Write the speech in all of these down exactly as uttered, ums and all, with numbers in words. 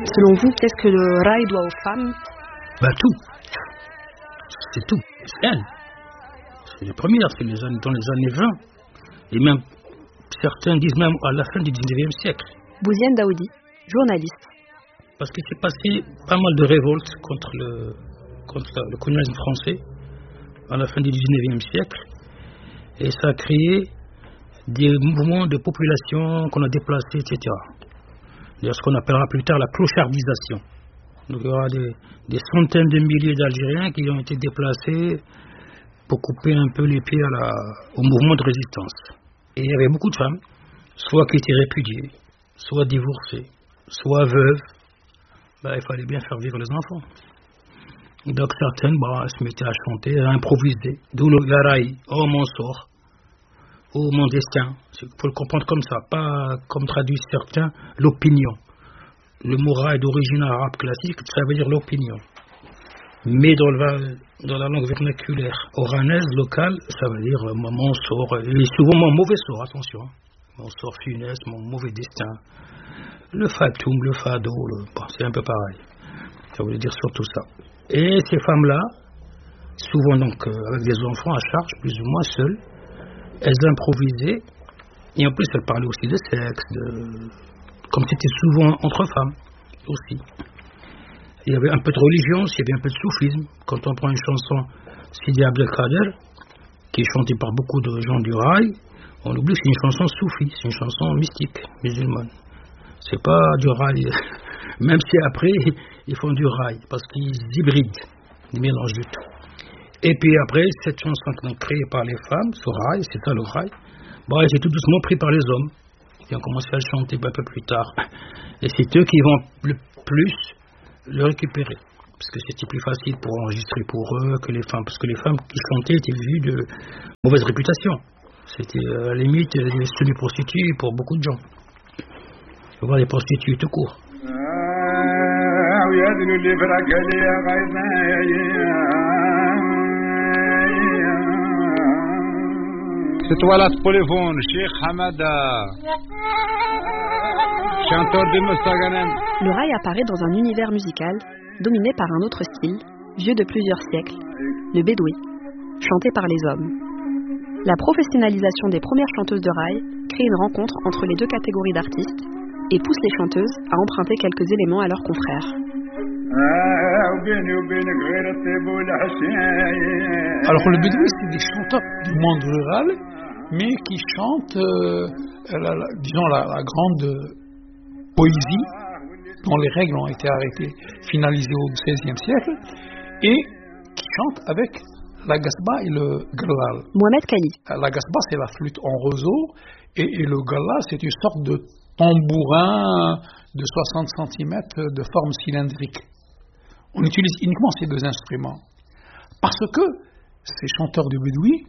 Selon vous, qu'est-ce que le rail doit aux femmes? Bah tout. C'est tout. C'est elle. C'est les premières, c'est les années, dans les années vingt. Et même, certains disent même à la fin du dix-neuvième siècle. Bouziane Daoudi, journaliste. Parce qu'il s'est passé pas mal de révoltes contre le, contre le colonialisme français à la fin du dix-neuvième siècle. Et ça a créé des mouvements de population qu'on a déplacés, et cetera. C'est ce qu'on appellera plus tard la clochardisation. Donc il y aura des, des centaines de milliers d'Algériens qui ont été déplacés pour couper un peu les pieds à la, au mouvement de résistance. Et il y avait beaucoup de femmes, soit qui étaient répudiées, soit divorcées, soit veuves. Ben, il fallait bien faire vivre les enfants. Donc certaines ben, elles se mettaient à chanter, à improviser. D'où le garaï, oh mon sort, oh mon destin. Il faut le comprendre comme ça, pas comme traduisent certains, l'opinion. Le mot raï d'origine arabe classique, ça veut dire l'opinion. Mais dans, le, dans la langue vernaculaire oranaise, locale, ça veut dire mon sort, et souvent mon mauvais sort, attention. Mon sort funeste, mon mauvais destin. Le fatoum, le fado, le, bon, c'est un peu pareil. Ça voulait dire surtout ça. Et ces femmes-là, souvent donc euh, avec des enfants à charge, plus ou moins seules, elles improvisaient, et en plus elles parlaient aussi de sexe, de... comme c'était souvent entre femmes aussi. Il y avait un peu de religion, il y avait un peu de soufisme. Quand on prend une chanson Sidi Abdelkader, qui est chantée par beaucoup de gens du rail, on oublie que c'est une chanson soufie, c'est une chanson mystique, musulmane. C'est pas du rail, même si après ils font du rail, parce qu'ils hybrident, ils mélangent du tout. Et puis après, cette chanson qui est créée par les femmes, ce rail, c'est ça le rail, bon, elle était tout doucement pris par les hommes. Ils ont commencé à le chanter un peu plus tard. Et c'est eux qui vont le plus le récupérer. Parce que c'était plus facile pour enregistrer pour eux que les femmes. Parce que les femmes qui chantaient étaient vues de mauvaise réputation. C'était à la limite des semi-prostituées pour beaucoup de gens. Il faut voir les prostituées tout court. C'est toilette polyphone, Cheikh Hamada, chanteur de Mustaganem. Le rail apparaît dans un univers musical dominé par un autre style, vieux de plusieurs siècles, le bédoui, chanté par les hommes. La professionnalisation des premières chanteuses de rail crée une rencontre entre les deux catégories d'artistes et pousse les chanteuses à emprunter quelques éléments à leurs confrères. Alors le bédoui, c'est des chanteurs du monde rural, mais qui chantent, euh, la, la, disons, la, la grande poésie, dont les règles ont été arrêtées, finalisées au seizième siècle, et qui chantent avec la gasba et le galal. Mohamed Kali. La gasba, c'est la flûte en roseau, et, et le galal, c'est une sorte de tambourin de soixante centimètres de forme cylindrique. On utilise uniquement ces deux instruments. Parce que ces chanteurs de bédoui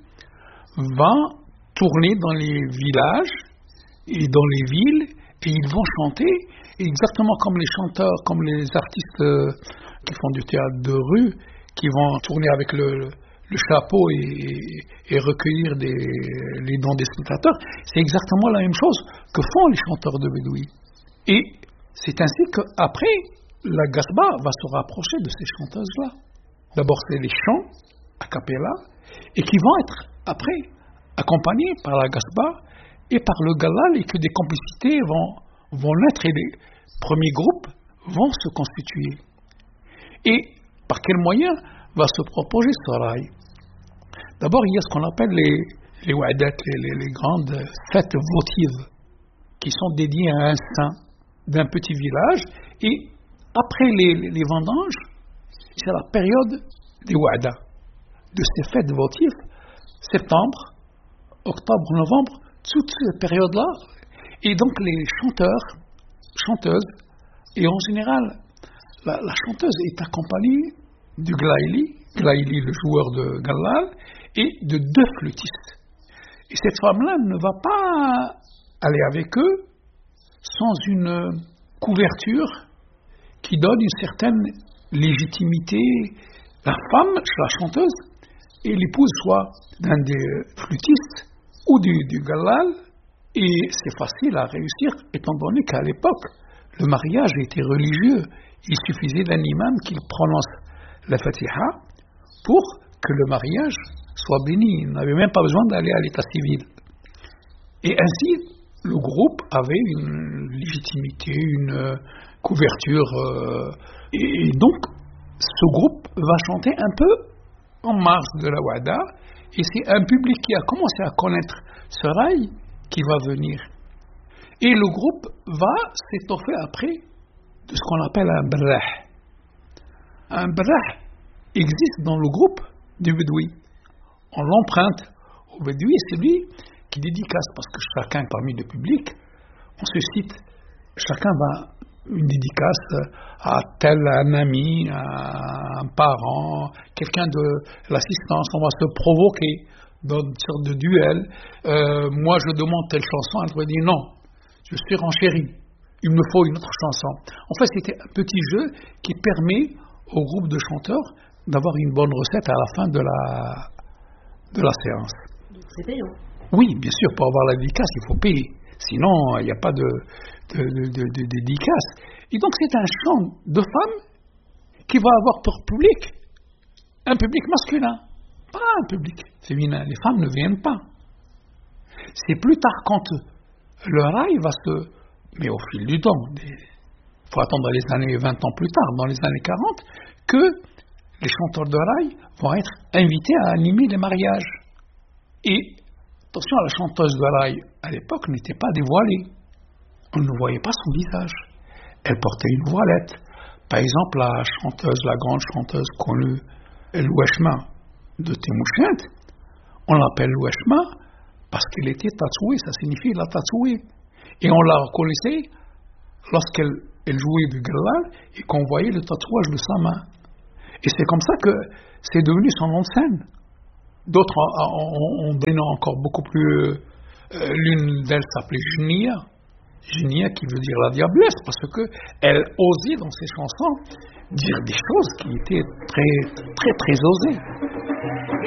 vont tourner dans les villages et dans les villes et ils vont chanter exactement comme les chanteurs, comme les artistes euh, qui font du théâtre de rue, qui vont tourner avec le, le chapeau et, et recueillir des, les dons des spectateurs. C'est exactement la même chose que font les chanteurs de bédoui. Et c'est ainsi qu'après, la gasba va se rapprocher de ces chanteuses-là. D'abord, c'est les chants a cappella et qui vont être après accompagnés par la gasba et par le galal et que des complicités vont, vont naître et les premiers groupes vont se constituer. Et par quels moyens va se proposer ce rail? D'abord, il y a ce qu'on appelle les, les wa'adat, les, les, les grandes fêtes votives qui sont dédiées à un saint d'un petit village et après les, les, les vendanges, c'est la période des wa'ada, de ces fêtes votives, septembre, octobre, novembre, toute cette période-là. Et donc les chanteurs, chanteuses, et en général, la, la chanteuse est accompagnée du glaïli, glaïli le joueur de galal, et de deux flûtistes. Et cette femme-là ne va pas aller avec eux sans une couverture qui donne une certaine légitimité. La femme, la chanteuse, est l'épouse soit d'un des flûtistes ou du, du galal, et c'est facile à réussir étant donné qu'à l'époque, le mariage était religieux. Il suffisait d'un imam qui prononce la Fatiha pour que le mariage soit béni. Il n'avait même pas besoin d'aller à l'état civil. Et ainsi, le groupe avait une légitimité, une couverture. Euh, et donc, ce groupe va chanter un peu en marge de la Wahda. Et c'est un public qui a commencé à connaître ce rail qui va venir. Et le groupe va s'étoffer après de ce qu'on appelle un brah. Un brah existe dans le groupe du Bedoui. On l'emprunte au Bedoui et c'est lui qui dédicace, parce que chacun parmi le public, on se cite, chacun va une dédicace à tel un ami, à un parent, quelqu'un de l'assistance, on va se provoquer dans une sorte de duel. Euh, moi je demande telle chanson, elle va dire non, je suis renchéri, il me faut une autre chanson. En fait, c'était un petit jeu qui permet au groupe de chanteurs d'avoir une bonne recette à la fin de la, de la séance. C'est payant. Oui, bien sûr, pour avoir la dédicace, il faut payer. Sinon, il n'y a pas de, de, de, de, de dédicace. Et donc, c'est un chant de femmes qui va avoir pour public un public masculin, pas un public féminin. Les femmes ne viennent pas. C'est plus tard quand le rail va se... Mais au fil du temps, il faut attendre les années vingt ans plus tard, dans les années quarante, que les chanteurs de rail vont être invités à animer les mariages. Et attention, la chanteuse de rail, à l'époque, n'était pas dévoilée. On ne voyait pas son visage. Elle portait une voilette. Par exemple, la chanteuse, la grande chanteuse connue, Louachma de Témouchent, on l'appelle Louachma parce qu'elle était tatouée, ça signifie la tatouée. Et on la reconnaissait lorsqu'elle elle jouait du gallal et qu'on voyait le tatouage de sa main. Et c'est comme ça que c'est devenu son nom de scène. D'autres ont donné encore beaucoup plus... Euh, l'une d'elles s'appelait Junia. Junia qui veut dire la diablesse, parce qu'elle osait dans ses chansons dire des choses qui étaient très, très, très osées.